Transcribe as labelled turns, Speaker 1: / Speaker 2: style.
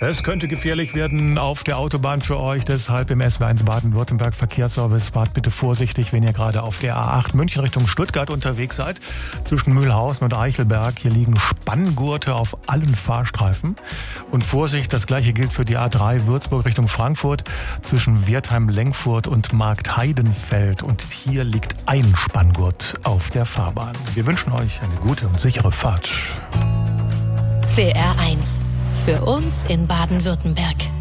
Speaker 1: Es könnte gefährlich werden auf der Autobahn für euch, deshalb im SW1 Baden-Württemberg Verkehrsservice wart bitte vorsichtig, wenn ihr gerade auf der A8 München Richtung Stuttgart unterwegs seid. Zwischen Mühlhausen und Eichelberg, hier liegen Spanngurte auf allen Fahrstreifen. Und Vorsicht, das gleiche gilt für die A3 Würzburg Richtung Frankfurt, zwischen Wertheim-Lengfurt und Marktheidenfeld. Und hier liegt ein Spanngurt auf der Fahrbahn. Wir wünschen euch eine gute und sichere Fahrt.
Speaker 2: SWR1 für uns in Baden-Württemberg.